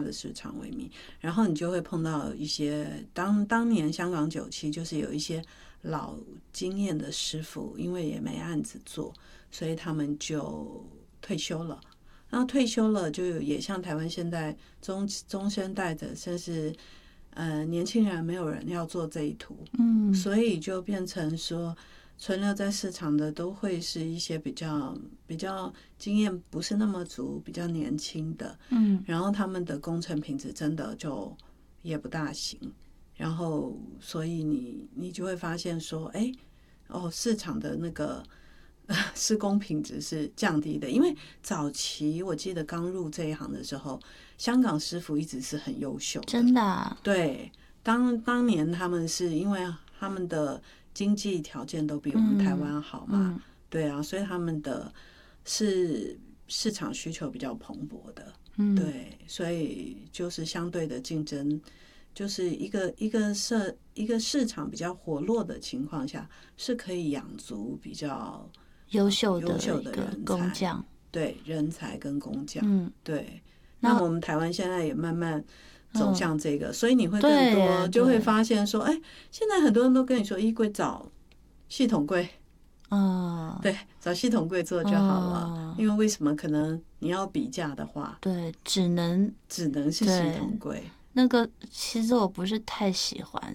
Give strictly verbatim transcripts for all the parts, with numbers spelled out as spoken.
的市场为名，然后你就会碰到一些当当年香港九七就是有一些老经验的师傅，因为也没案子做，所以他们就退休了。然后退休了，就也像台湾现在中中生代的，甚至呃年轻人没有人要做这一途， 嗯， 所以就变成说存留在市场的都会是一些比较比较经验不是那么足、比较年轻的， 嗯， 然后他们的工程品质真的就也不大行，然后所以你你就会发现说，哎，哦，市场的那个。施工品质是降低的，因为早期我记得刚入这一行的时候，香港师傅一直是很优秀的， 真的、啊。 对，当当年他们是因为他们的经济条件都比我们台湾好嘛， 嗯、 对啊，所以他们的是市场需求比较蓬勃的， 嗯， 对，所以就是相对的竞争。就是一个一个市一个市场比较活络的情况下，是可以养足比较优秀的优秀的人工匠， 对人才跟工匠， 嗯， 对。那我们台湾现在也慢慢走向这个，嗯、所以你会更多就会发现说，哎，现在很多人都跟你说，衣柜找系统柜， 嗯， 对，找系统柜做就好了，嗯、因为为什么可能你要比价的话， 对，只能只能是系统柜。 那个其实我不是太喜欢。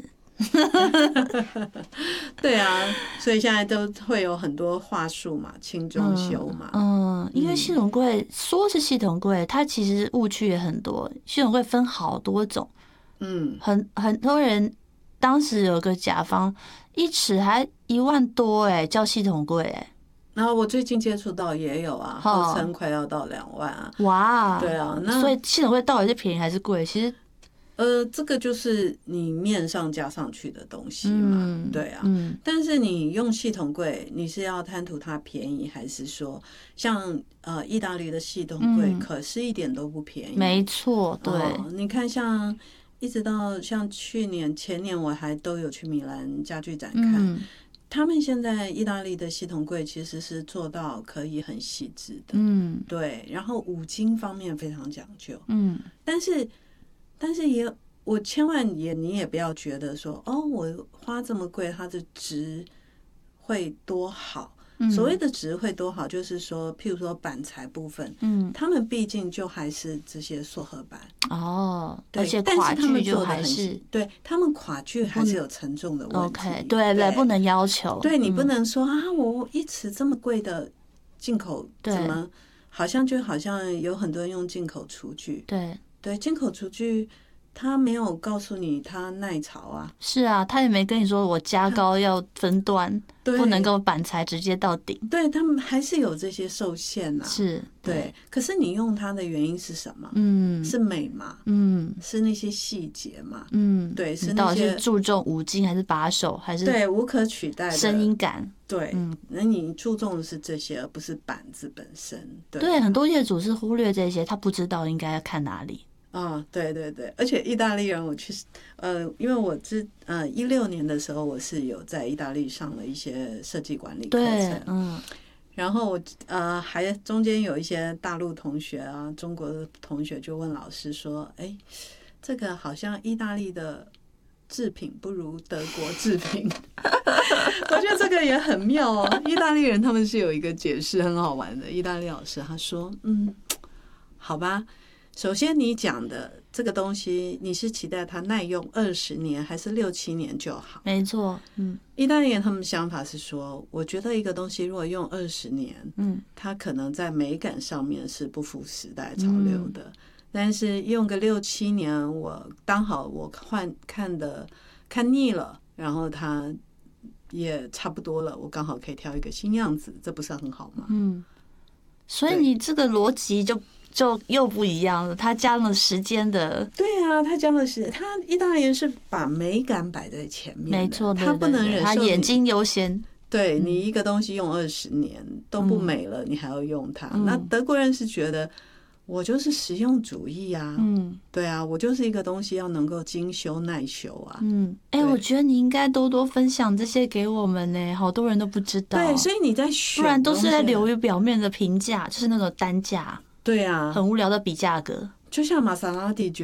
对啊，所以现在都会有很多话术嘛，轻装修嘛。 嗯，嗯因为系统柜说是系统柜，它其实误区也很多。系统柜分好多种， 嗯， 很很多人当时有个甲方一尺还一万多哎、欸，叫系统柜哎、欸。 然后我最近接触到也有啊，号称快要到两万啊。 哇， 对啊，那所以系统柜到底是便宜还是贵？其实。 呃，这个就是你面上加上去的东西嘛，嗯、对啊。嗯、但是你用系统柜，你是要贪图它便宜，还是说像呃意大利的系统柜，可是一点都不便宜？ 嗯、没错，对、 哦。你看，像一直到像去年、前年，我还都有去米兰家具展看。嗯他们现在意大利的系统柜其实是做到可以很细致的，嗯，对。然后五金方面非常讲究，嗯，但是。但是也，我千万也你也不要觉得说，哦，我花这么贵，它的值会多好。嗯、所谓的值会多好，就是说，譬如说板材部分，嗯，他们毕竟就还是这些塑合板哦， 对， 而且垮具就还是对他们垮具还是有沉重的问题。 OK， 对对，不能要求， 对你不能说、嗯、啊，我一尺这么贵的进口，怎么好像就好像有很多人用进口厨具， 对。 对，进口厨具他没有告诉你它耐潮啊， 是啊，他也没跟你说我加高要分段，不能够板材直接到顶。 对，他们还是有这些受限啊。 是， 对。对可是你用它的原因是什么？ 嗯， 是美嘛？ 嗯， 是那些细节嘛？ 嗯， 对，是你到底是注重五金还是把手，还是对无可取代的声音感？ 对，嗯，那你注重的是这些，而不是板子本身。对， 对，很多业主是忽略这些，他不知道应该要看哪里。 啊、哦，对对对，而且意大利人，我去，呃，因为我之呃一六年的时候，我是有在意大利上了一些设计管理课程，嗯，然后我呃还中间有一些大陆同学啊，中国的同学就问老师说，哎，这个好像意大利的制品不如德国制品，我觉得这个也很妙哦。意大利人他们是有一个解释很好玩的，意大利老师他说，嗯，好吧。首先，你讲的这个东西，你是期待它耐用二十年还是六七年就好？ 没错，嗯， 意大利人他们想法是说，我觉得一个东西如果用二十年，嗯，它可能在美感上面是不符时代潮流的，嗯、但是用个六七年，我刚好我换看的看腻了，然后它也差不多了，我刚好可以挑一个新样子，这不是很好吗？ 嗯，所以你这个逻辑就。就又不一样了，他加了时间的。 对啊，他加了时，他意大利人是把美感摆在前面的， 没错， 他不能忍受他眼睛优先。 对你一个东西用二十年都不美了，嗯、你还要用它？嗯、那德国人是觉得我就是实用主义啊，嗯，对啊，我就是一个东西要能够精修耐修啊， 嗯，哎、欸，我觉得你应该多多分享这些给我们呢，好多人都不知道。 对，所以你在选， 不然都是在流于表面的评价，就是那种单价。 对啊， 很无聊的比价格， 就像玛莎拉蒂